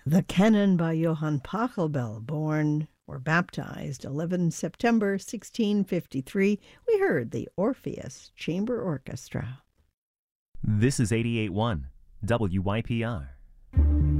The Canon by Johann Pachelbel, born or baptized 11 September 1653. We heard the Orpheus Chamber Orchestra. This is 88.1 WYPR.